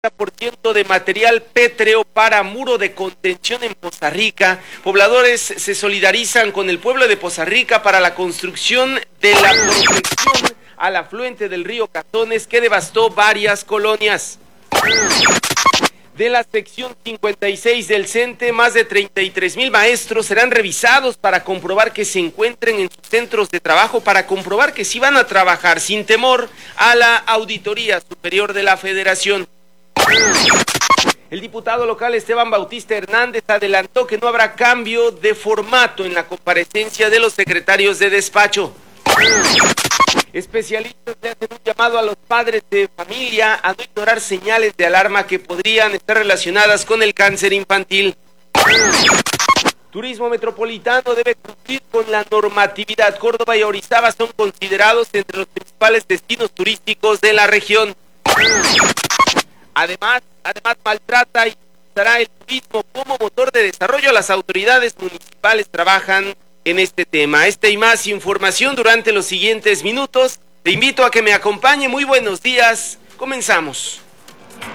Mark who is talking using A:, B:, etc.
A: 50% de material pétreo para muro de contención en Poza Rica. Pobladores se solidarizan con el pueblo de Poza Rica para la construcción de la protección al afluente del río Catones que devastó varias colonias. De la sección 56 del CENTE, más de 33,000 maestros serán revisados para comprobar que se encuentren en sus centros de trabajo, para comprobar que sí van a trabajar sin temor a la Auditoría Superior de la Federación. El diputado local Esteban Bautista Hernández adelantó que no habrá cambio de formato en la comparecencia de los secretarios de despacho. Especialistas le hacen un llamado a los padres de familia a no ignorar señales de alarma que podrían estar relacionadas con el cáncer infantil. Turismo Metropolitano debe cumplir con la normatividad. Córdoba y Orizaba son considerados entre los principales destinos turísticos de la región. Además maltrata y usará el turismo como motor de desarrollo. Las autoridades municipales trabajan en este tema. Esta y más información durante los siguientes minutos. Te invito a que me acompañe. Muy buenos días. Comenzamos.